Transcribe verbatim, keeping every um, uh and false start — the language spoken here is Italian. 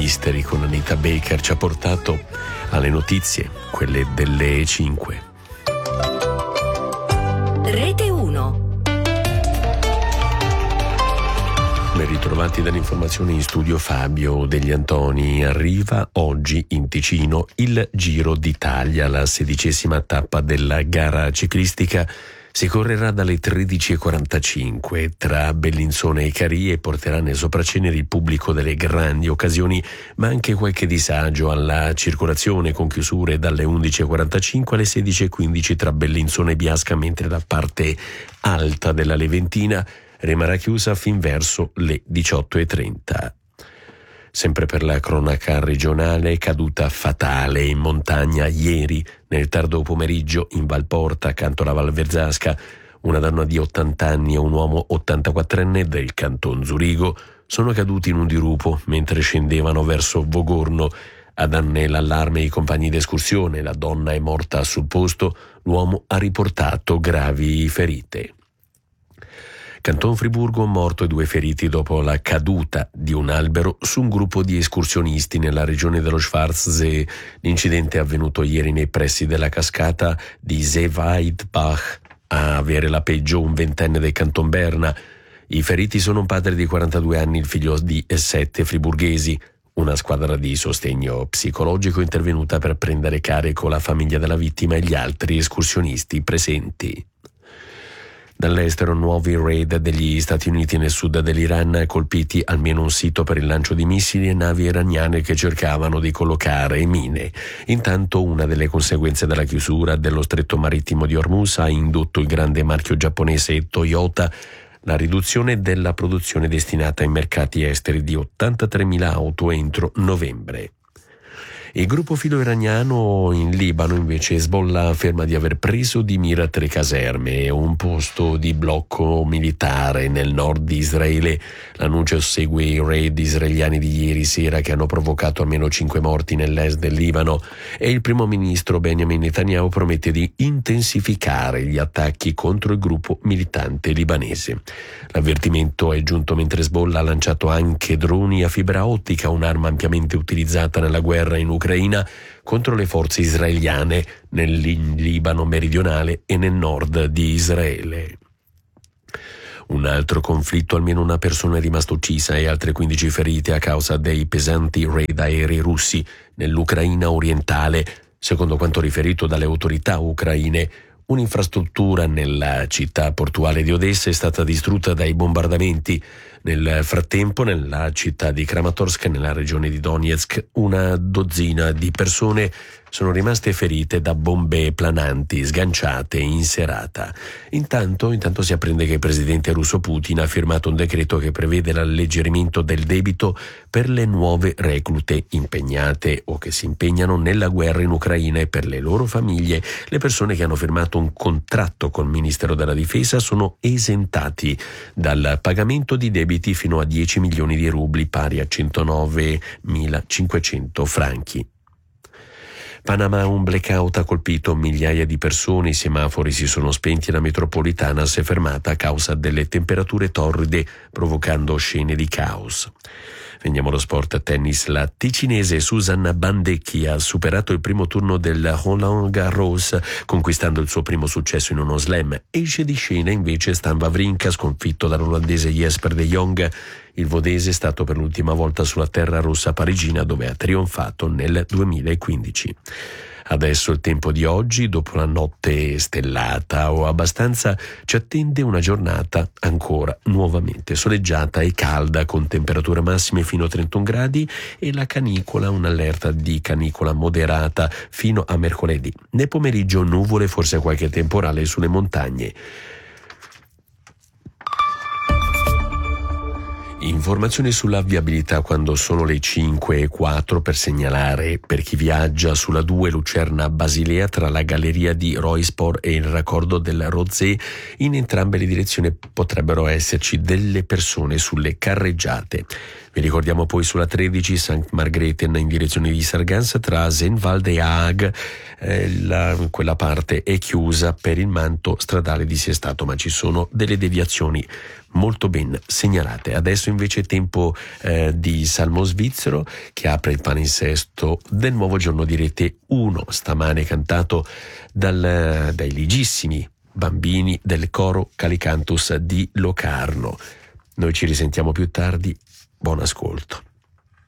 Mystery con Anita Baker ci ha portato alle notizie, quelle delle cinque. Rete uno. Ben ritrovati dalle informazioni in studio Fabio Degli Antoni. Arriva oggi in Ticino il Giro d'Italia, la sedicesima tappa della gara ciclistica. Si correrà dalle tredici e quarantacinque tra Bellinzona e Carie e porterà nel sopraccene il pubblico delle grandi occasioni, ma anche qualche disagio alla circolazione, con chiusure dalle undici e quarantacinque alle sedici e quindici tra Bellinzona e Biasca, mentre la parte alta della Leventina rimarrà chiusa fin verso le diciotto e trenta. Sempre per la cronaca regionale, caduta fatale in montagna ieri nel tardo pomeriggio in Valporta, accanto alla Val Verzasca. Una donna di ottanta anni e un uomo ottantaquattrenne del canton Zurigo sono caduti in un dirupo mentre scendevano verso Vogorno. A darne l'allarme i compagni d'escursione, la donna è morta sul posto, l'uomo ha riportato gravi ferite. Canton Friburgo, morto e due feriti dopo la caduta di un albero su un gruppo di escursionisti nella regione dello Schwarzsee. L'incidente è avvenuto ieri nei pressi della cascata di Seeweidbach. A avere la peggio un ventenne del Canton Berna. I feriti sono un padre di quarantadue anni, il figlio di sette friburghesi. Una squadra di sostegno psicologico è intervenuta per prendere carico la famiglia della vittima e gli altri escursionisti presenti. Dall'estero, nuovi raid degli Stati Uniti nel sud dell'Iran, colpiti almeno un sito per il lancio di missili e navi iraniane che cercavano di collocare mine. Intanto una delle conseguenze della chiusura dello stretto marittimo di Hormuz ha indotto il grande marchio giapponese Toyota la riduzione della produzione destinata ai mercati esteri di ottantatremila auto entro novembre. Il gruppo filo-iraniano in Libano, invece, Hezbollah afferma di aver preso di mira tre caserme e un posto di blocco militare nel nord di Israele. L'annuncio segue i raid israeliani di ieri sera che hanno provocato almeno cinque morti nell'est del Libano, e il primo ministro Benjamin Netanyahu promette di intensificare gli attacchi contro il gruppo militante libanese. L'avvertimento è giunto mentre Hezbollah ha lanciato anche droni a fibra ottica, un'arma ampiamente utilizzata nella guerra in Ucraina contro le forze israeliane nel Libano meridionale e nel nord di Israele. Un altro conflitto, almeno una persona è rimasta uccisa e altre quindici ferite a causa dei pesanti raid aerei russi nell'Ucraina orientale. Secondo quanto riferito dalle autorità ucraine, un'infrastruttura nella città portuale di Odessa è stata distrutta dai bombardamenti. Nel frattempo, nella città di Kramatorsk, nella regione di Donetsk, una dozzina di persone sono rimaste ferite da bombe plananti sganciate in serata. Intanto, intanto si apprende che il presidente russo Putin ha firmato un decreto che prevede l'alleggerimento del debito per le nuove reclute impegnate o che si impegnano nella guerra in Ucraina e per le loro famiglie. Le persone che hanno firmato un contratto col Ministero della Difesa sono esentati dal pagamento di debiti fino a dieci milioni di rubli, pari a centonovemilacinquecento franchi. Panama, un blackout ha colpito migliaia di persone, i semafori si sono spenti e la metropolitana si è fermata a causa delle temperature torride, provocando scene di caos. Veniamo allo sport a tennis. La ticinese Susanna Bandecchi ha superato il primo turno del Roland Garros, conquistando il suo primo successo in uno slam. Esce di scena invece Stan Wawrinka, sconfitto dall'olandese Jesper de Jong. Il vodese è stato per l'ultima volta sulla terra rossa parigina, dove ha trionfato nel duemilaquindici. Adesso il tempo di oggi, dopo la notte stellata o abbastanza, ci attende una giornata ancora nuovamente soleggiata e calda, con temperature massime fino a trentuno gradi e la canicola, un'allerta di canicola moderata fino a mercoledì. Nel pomeriggio nuvole, forse qualche temporale sulle montagne. Informazioni sulla viabilità quando sono le cinque e quattro per segnalare per chi viaggia sulla due Lucerna-Basilea tra la galleria di Roysport e il raccordo del Rozé. In entrambe le direzioni potrebbero esserci delle persone sulle carreggiate. Vi ricordiamo poi sulla tredici Sankt Margrethen in direzione di Sargans tra Zenwalde e Haag, eh, la, quella parte è chiusa per il manto stradale di Siestato, ma ci sono delle deviazioni molto ben segnalate. Adesso invece è tempo eh, di Salmo Svizzero, che apre il palinsesto del nuovo giorno di Rete uno, stamane cantato dal, dai ligissimi bambini del coro Calicantus di Locarno. Noi ci risentiamo più tardi, buon ascolto.